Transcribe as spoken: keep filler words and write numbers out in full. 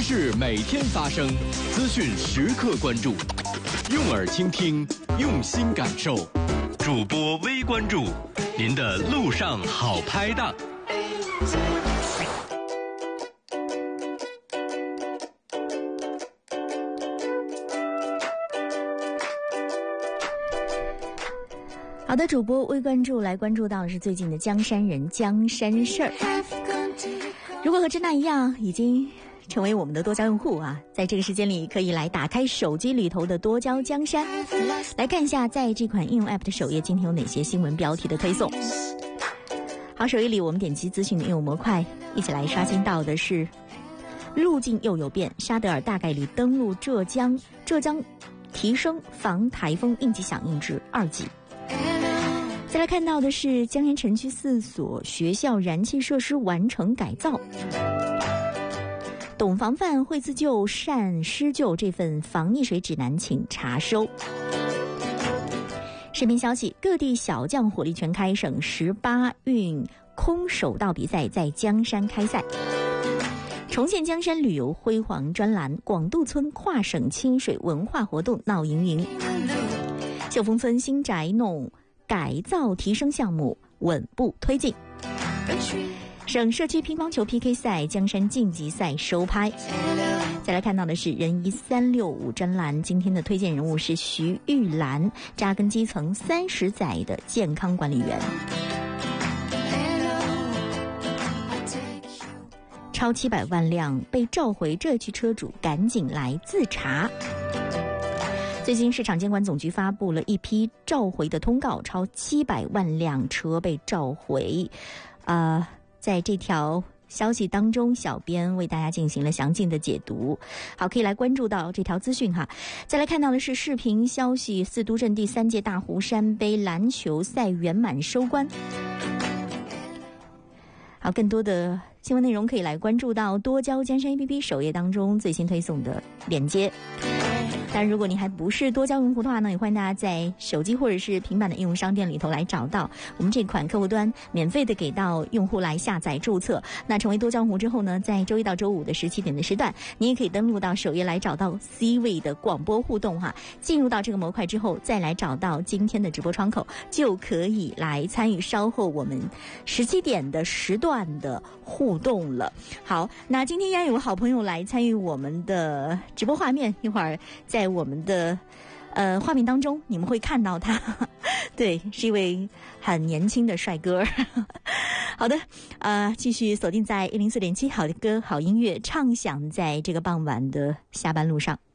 事每天发生，资讯时刻关注，用耳倾听，用心感受。主播微关注，您的路上好拍档。 好的，主播微关注来关注到的是最近的江山人江山事儿。如果和珍娜一样已经成为我们的多焦用户啊，在这个时间里可以来打开手机里头的多焦江山，来看一下在这款应用 App 的首页今天有哪些新闻标题的推送。好，首页里我们点击资讯的应用模块，一起来刷新到的是路径又有变，沙德尔大概率登陆浙江，浙江提升防台风应急响应至二级。再来看到的是江阴城区四所学校燃气设施完成改造，懂防范会自救善施救这份防溺水指南请查收。视频消息，各地小将火力全开，省十八运空手道比赛在江山开赛，重现江山旅游辉煌专栏，广渡村跨省亲水文化活动闹盈盈，秀峰村新宅弄改造提升项目稳步推进，省社区乒乓球 P K 赛江山晋级赛收拍。再来看到的是人一三六五专栏，今天的推荐人物是徐玉兰，扎根基层三十载的健康管理员。超七百万辆被召回，这区车主赶紧来自查。最近市场监管总局发布了一批召回的通告，超七百万辆车被召回。呃，在这条消息当中，小编为大家进行了详尽的解读。好，可以来关注到这条资讯哈。再来看到的是视频消息，四都镇第三届大湖山杯篮球赛圆满收官。好，更多的新闻内容可以来关注到多焦江山 A P P 首页当中最新推送的链接。当然，如果你还不是多焦用户的话呢，也欢迎大家在手机或者是平板的应用商店里头来找到我们这款客户端，免费的给到用户来下载注册。那成为多焦用户之后呢，在周一到周五的十七点的时段，你也可以登录到首页来找到 C 位的广播互动哈。进入到这个模块之后，再来找到今天的直播窗口，就可以来参与稍后我们十七点的时段的互动了。好，那今天也有好朋友来参与我们的直播画面，一会儿在在我们的呃画面当中你们会看到他，对，是一位很年轻的帅哥。好的，呃继续锁定在一零四点七，好的歌好音乐畅享在这个傍晚的下班路上。